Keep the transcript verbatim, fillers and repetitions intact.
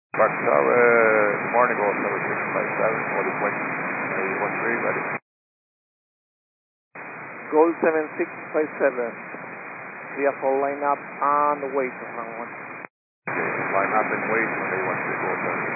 Park Tower, good morning, Gold seven six five seven, what is point eight one three, ready? Gold seven six five seven, we have full line up on the way to Hang one. Okay, line up and wait when they want to go seven six